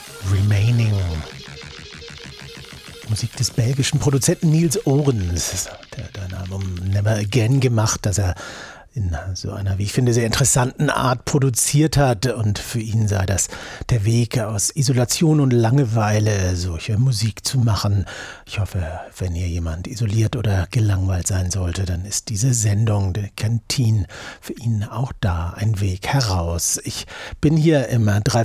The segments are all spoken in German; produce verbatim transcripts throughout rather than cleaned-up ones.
Remaining. Musik des belgischen Produzenten Niels Ohrens. Der hat ein Album Never Again gemacht, das er in so einer, wie ich finde, sehr interessanten Art produziert hat. Und für ihn sei das der Weg aus Isolation und Langeweile, solche Musik zu machen. Ich hoffe, wenn hier jemand isoliert oder gelangweilt sein sollte, dann ist diese Sendung, der Canteen, für ihn auch da ein Weg heraus. Ich bin hier im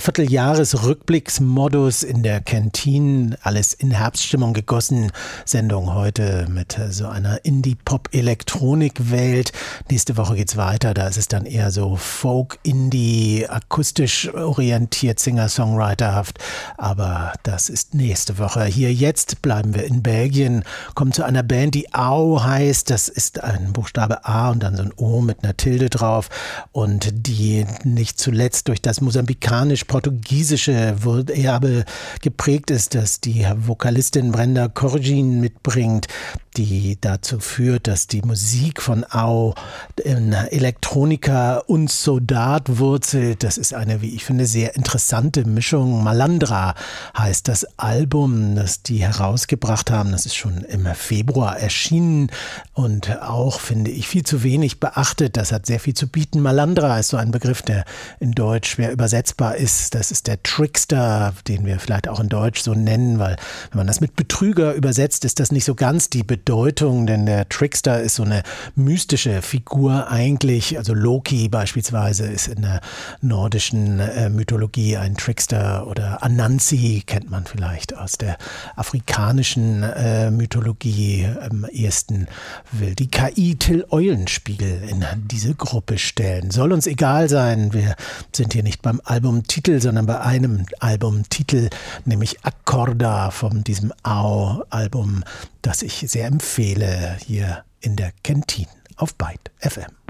Dreivierteljahres-Rückblicksmodus in der Canteen, alles in Herbststimmung gegossen. Sendung heute mit so einer Indie-Pop-Elektronik-Welt. Nächste Woche geht's weiter, da ist es dann eher so Folk, Indie, akustisch orientiert, Singer-Songwriterhaft, aber das ist nächste Woche. Hier jetzt bleiben wir in Belgien, kommen zu einer Band, die Au heißt, das ist ein Buchstabe A und dann so ein O mit einer Tilde drauf und die nicht zuletzt durch das mosambikanisch-portugiesische Erbe geprägt ist, das die Vokalistin Brenda Corgin mitbringt, die dazu führt, dass die Musik von Au in Elektronika und Sodat wurzelt. Das ist eine, wie ich finde, sehr interessante Mischung. Malandra heißt das Album, das die herausgebracht haben. Das ist schon im Februar erschienen und auch, finde ich, viel zu wenig beachtet. Das hat sehr viel zu bieten. Malandra ist so ein Begriff, der in Deutsch schwer übersetzbar ist. Das ist der Trickster, den wir vielleicht auch in Deutsch so nennen, weil wenn man das mit Betrüger übersetzt, ist das nicht so ganz die Bedeutung, denn der Trickster ist so eine mystische Figur eigentlich, also Loki beispielsweise ist in der nordischen äh, Mythologie ein Trickster oder Anansi kennt man vielleicht aus der afrikanischen äh, Mythologie. Am ehesten will die K I Till Eulenspiegel in diese Gruppe stellen. Soll uns egal sein, wir sind hier nicht beim Albumtitel, sondern bei einem Albumtitel, nämlich Accorda von diesem Au-Album, das ich sehr empfehle hier in der Canteen auf Byte F M.